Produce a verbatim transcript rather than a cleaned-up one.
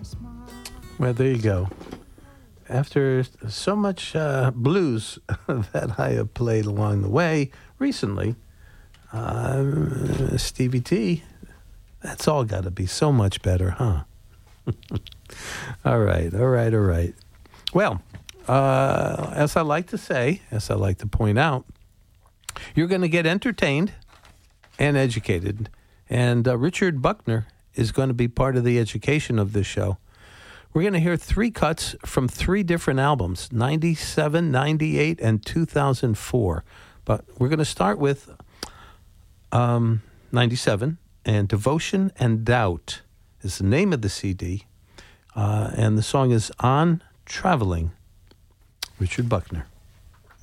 Well, there you go. After so much uh, blues that I have played along the way recently, uh, Stevie T, that's all got to be so much better, huh? all right, all right, all right. Well, uh, as I like to say, as I like to point out, you're going to get entertained and educated. And uh, Richard Buckner is going to be part of the education of this show. We're going to hear three cuts from three different albums, ninety-seven, ninety-eight, and two thousand four. But we're going to start with um, ninety-seven, and Devotion and Doubt is the name of the C D. Uh, and the song is On Traveling, Richard Buckner.